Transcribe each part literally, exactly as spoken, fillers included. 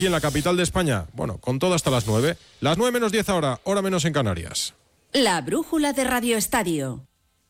Y en la capital de España, bueno, con todo hasta las nueve. Las nueve menos diez ahora, hora menos en Canarias. La brújula de Radio Estadio.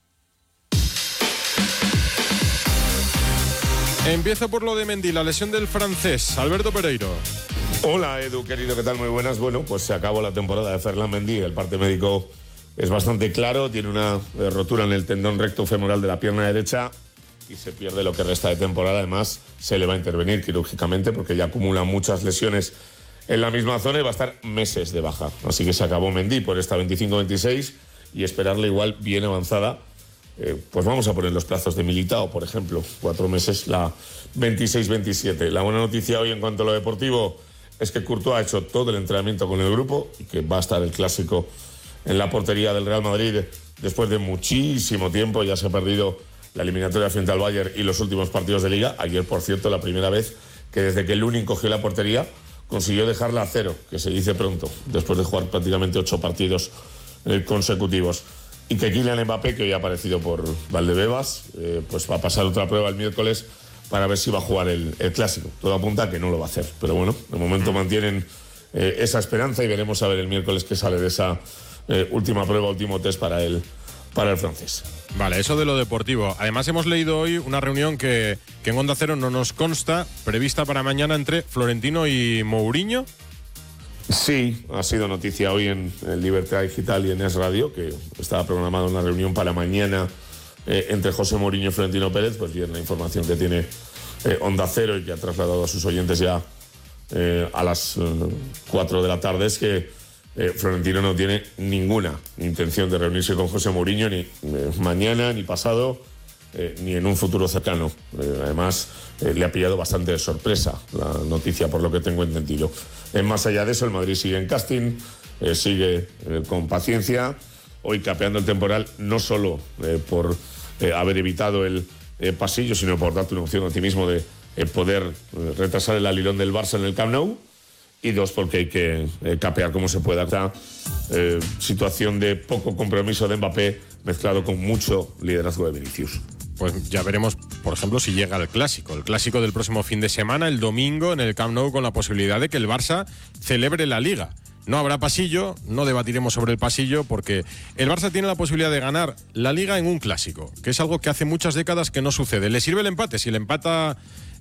Empiezo por lo de Mendy, la lesión del francés, Alberto Pereiro. Hola Edu, querido, ¿qué tal? Muy buenas. Bueno, pues se acabó la temporada de Ferland Mendy. El parte médico es bastante claro. Tiene una eh, rotura en el tendón recto femoral de la pierna derecha y se pierde lo que resta de temporada. Además, se le va a intervenir quirúrgicamente porque ya acumula muchas lesiones en la misma zona y va a estar meses de baja. Así que se acabó Mendy por esta veinticinco veintiséis y esperarle igual bien avanzada. Eh, pues vamos a poner los plazos de Militao, por ejemplo, cuatro meses, la veintiséis veintisiete. La buena noticia hoy en cuanto a lo deportivo es que Courtois ha hecho todo el entrenamiento con el grupo y que va a estar el clásico en la portería del Real Madrid después de muchísimo tiempo. Ya se ha perdido la eliminatoria frente al Bayern y los últimos partidos de Liga. Ayer, por cierto, la primera vez que desde que Lunin cogió la portería consiguió dejarla a cero, que se dice pronto, después de jugar prácticamente ocho partidos eh, consecutivos. Y que Kylian Mbappé, que hoy ha aparecido por Valdebebas, eh, pues va a pasar otra prueba el miércoles para ver si va a jugar el, el clásico. Todo apunta a que no lo va a hacer. Pero bueno, de momento mantienen eh, esa esperanza y veremos a ver el miércoles qué sale de esa eh, última prueba, último test para el, para el francés. Vale, eso de lo deportivo. Además hemos leído hoy una reunión que, que en Onda Cero no nos consta, prevista para mañana entre Florentino y Mourinho. Sí, ha sido noticia hoy en, en Libertad Digital y en Es Radio, que estaba programada una reunión para mañana eh, entre José Mourinho y Florentino Pérez. Pues bien, la información que tiene eh, Onda Cero y que ha trasladado a sus oyentes ya eh, a las eh, cuatro de la tarde es que eh, Florentino no tiene ninguna intención de reunirse con José Mourinho ni eh, mañana, ni pasado, eh, ni en un futuro cercano. Eh, además, eh, le ha pillado bastante de sorpresa la noticia, por lo que tengo entendido. Eh, más allá de eso, el Madrid sigue en casting, eh, sigue eh, con paciencia, hoy capeando el temporal, no solo eh, por eh, haber evitado el eh, pasillo, sino por darte una opción a ti mismo de eh, poder eh, retrasar el alilón del Barça en el Camp Nou, y dos, porque hay que eh, capear como se pueda. Esta eh, situación de poco compromiso de Mbappé mezclado con mucho liderazgo de Vinicius. Pues ya veremos, por ejemplo, si llega el clásico. El clásico del próximo fin de semana, el domingo, en el Camp Nou, con la posibilidad de que el Barça celebre la Liga. No habrá pasillo, no debatiremos sobre el pasillo, porque el Barça tiene la posibilidad de ganar la Liga en un clásico, que es algo que hace muchas décadas que no sucede. Le sirve el empate. Si le empata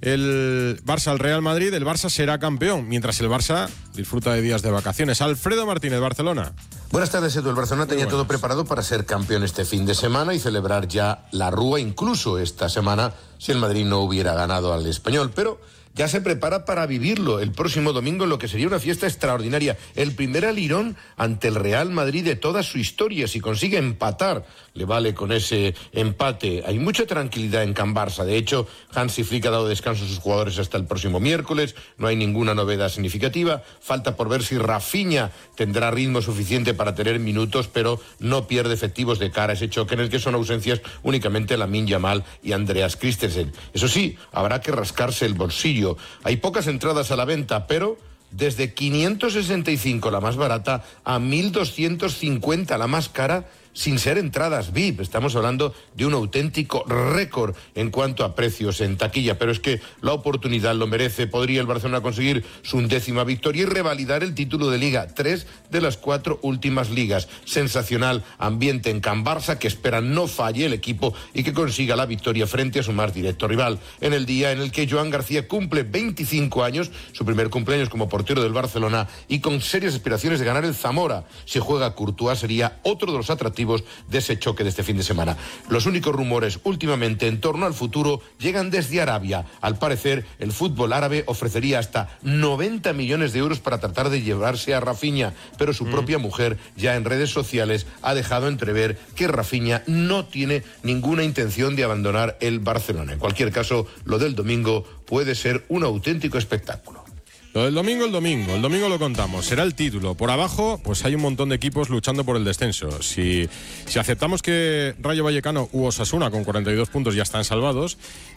el Barça al Real Madrid, el Barça será campeón, mientras el Barça disfruta de días de vacaciones. Alfredo Martínez, Barcelona. Buenas tardes, Edu. El Barcelona tenía todo preparado para ser campeón este fin de semana y celebrar ya la Rúa, incluso esta semana, si el Madrid no hubiera ganado al Español. Pero ya se prepara para vivirlo el próximo domingo en lo que sería una fiesta extraordinaria. El primer alirón ante el Real Madrid de toda su historia. Si consigue empatar, le vale con ese empate. Hay mucha tranquilidad en Can Barça. De hecho, Hansi Flick ha dado descanso a sus jugadores hasta el próximo miércoles. No hay ninguna novedad significativa. Falta por ver si Rafinha tendrá ritmo suficiente para tener minutos, pero no pierde efectivos de cara a ese choque en el que son ausencias únicamente Lamine Yamal y Andreas Christensen. Eso sí, habrá que rascarse el bolsillo. Hay pocas entradas a la venta, pero desde quinientos sesenta y cinco la más barata a mil doscientos cincuenta la más cara, sin ser entradas V I P. Estamos hablando de un auténtico récord en cuanto a precios en taquilla, pero es que la oportunidad lo merece. Podría el Barcelona conseguir su undécima victoria y revalidar el título de Liga, tres de las cuatro últimas ligas. Sensacional ambiente en Can Barça, que espera no falle el equipo y que consiga la victoria frente a su más directo rival. En el día en el que Joan García cumple veinticinco años, su primer cumpleaños como portero del Barcelona, y con serias aspiraciones de ganar el Zamora. Si juega Courtois, sería otro de los atractivos de ese choque de este fin de semana. Los únicos rumores últimamente en torno al futuro llegan desde Arabia. Al parecer, el fútbol árabe ofrecería hasta noventa millones de euros para tratar de llevarse a Rafinha, pero su mm. propia mujer ya en redes sociales ha dejado entrever que Rafinha no tiene ninguna intención de abandonar el Barcelona. En cualquier caso, lo del domingo puede ser un auténtico espectáculo. Lo del domingo, el domingo, el domingo lo contamos, será el título. Por abajo, pues hay un montón de equipos luchando por el descenso. Si, si aceptamos que Rayo Vallecano u Osasuna con cuarenta y dos puntos ya están salvados,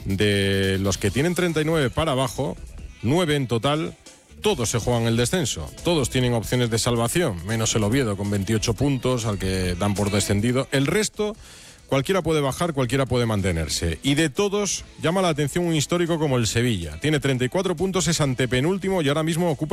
de los que tienen treinta y nueve para abajo, nueve en total, todos se juegan el descenso. Todos tienen opciones de salvación, menos el Oviedo con veintiocho puntos, al que dan por descendido. El resto, Cualquiera puede bajar, cualquiera puede mantenerse. Y de todos, llama la atención un histórico como el Sevilla. Tiene treinta y cuatro puntos, es antepenúltimo y ahora mismo ocupa